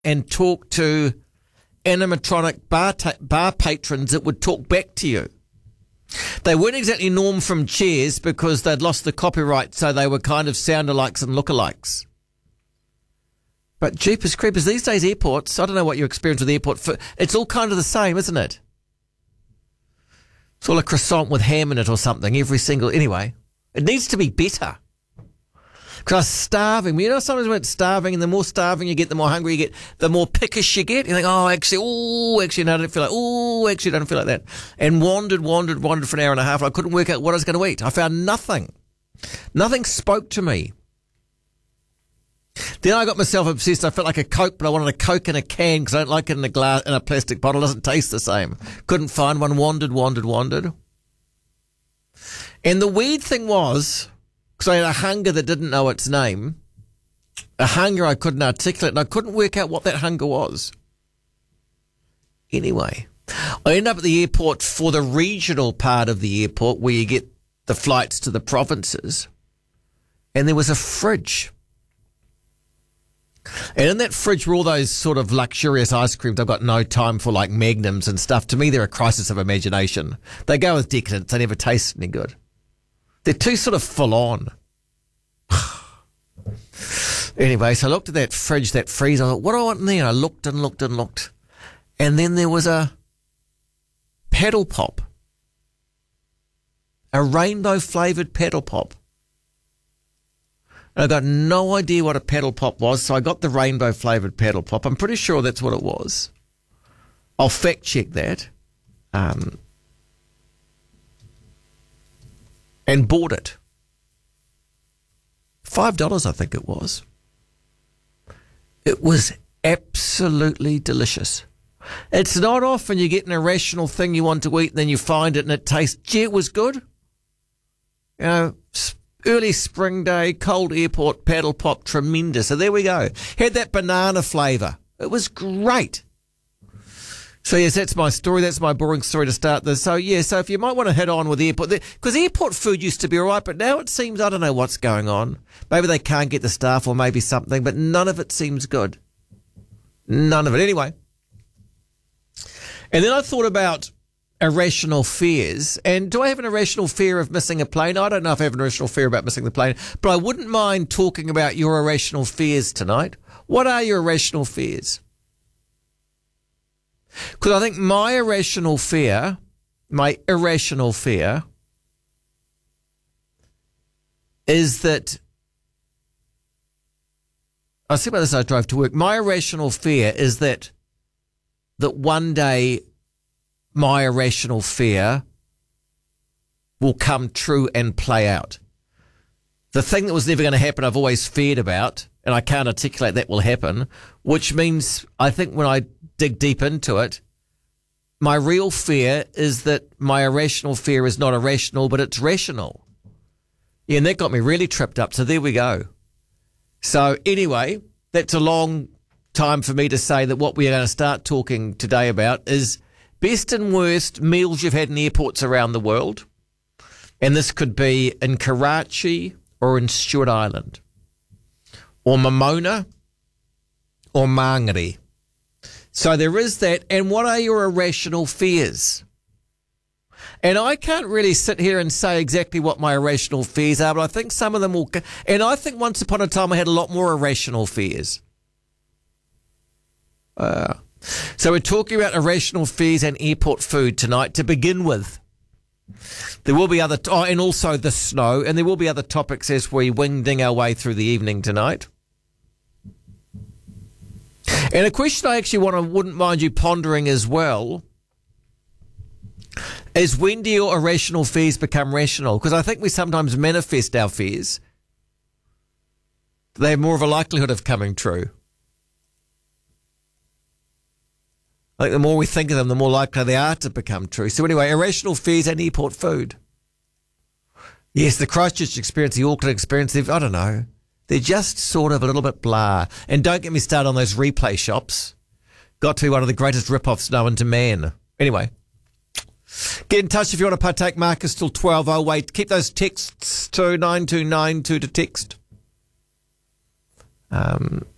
and talk to animatronic bar patrons that would talk back to you. They weren't exactly Norm from Cheers because they'd lost the copyright, so they were kind of sound-alikes and look-alikes. But jeepers creepers, these days airports, I don't know what your experience with the airport, it's all kind of the same, isn't it? It's all a croissant with ham in it or something, anyway. It needs to be better. Because I was starving. You know, sometimes when it's starving, and the more starving you get, the more hungry you get, the more pickish you get. You think, no, I don't feel like that. And wandered for an hour and a half. I couldn't work out what I was going to eat. I found nothing. Nothing spoke to me. Then I got myself obsessed. I felt like a Coke, but I wanted a Coke in a can because I don't like it in a plastic bottle. It doesn't taste the same. Couldn't find one. Wandered. And the weird thing was, because I had a hunger that didn't know its name, a hunger I couldn't articulate, and I couldn't work out what that hunger was. Anyway, I ended up at the airport for the regional part of the airport where you get the flights to the provinces, and there was a fridge. And in that fridge were all those sort of luxurious ice creams. I've got no time for like Magnums and stuff. To me, they're a crisis of imagination. They go with decadence. They never taste any good. They're too sort of full on. Anyway, so I looked at that fridge, that freezer. I thought, what do I want in there? And I looked. And then there was a paddle pop. A rainbow flavoured paddle pop. And I got no idea what a paddle pop was, so I got the rainbow flavoured paddle pop. I'm pretty sure that's what it was. I'll fact check that. And bought it. $5, I think it was. It was absolutely delicious. It's not often you get an irrational thing you want to eat and then you find it and it tastes, gee, it was good. You know, early spring day, cold airport, paddle pop, tremendous. So there we go. Had that banana flavour. It was great. So, yes, that's my story. That's my boring story to start this. So, yeah, so if you might want to head on with airport, because airport food used to be all right, but now it seems, I don't know what's going on. Maybe they can't get the staff or maybe something, but none of it seems good. None of it. Anyway. And then I thought about irrational fears. And do I have an irrational fear of missing a plane? I don't know if I have an irrational fear about missing the plane, but I wouldn't mind talking about your irrational fears tonight. What are your irrational fears? Because I think my irrational fear is that, I was thinking about this as I drove to work. My irrational fear is that one day my irrational fear will come true and play out. The thing that was never going to happen, I've always feared about, and I can't articulate that will happen, which means I think when I dig deep into it, my real fear is that my irrational fear is not irrational, but it's rational. Yeah, and that got me really tripped up. So there we go. So anyway, that's a long time for me to say that what we are going to start talking today about is best and worst meals you've had in airports around the world. And this could be in Karachi or in Stewart Island or Momona or Mangere. So there is that. And what are your irrational fears? And I can't really sit here and say exactly what my irrational fears are, but I think some of them will. And I think once upon a time I had a lot more irrational fears. So we're talking about irrational fears and airport food tonight to begin with. There will be other, and also the snow, and there will be other topics as we wing-ding our way through the evening tonight. And a question I actually wouldn't mind you pondering as well is, when do your irrational fears become rational? Because I think we sometimes manifest our fears. They have more of a likelihood of coming true. I think the more we think of them, the more likely they are to become true. So anyway, irrational fears and airport food. Yes, the Christchurch experience, the Auckland experience, I don't know. They're just sort of a little bit blah. And don't get me started on those replay shops. Got to be one of the greatest rip-offs known to man. Anyway, get in touch if you want to partake. Marcus till 12:08. Keep those texts to 9292 to text.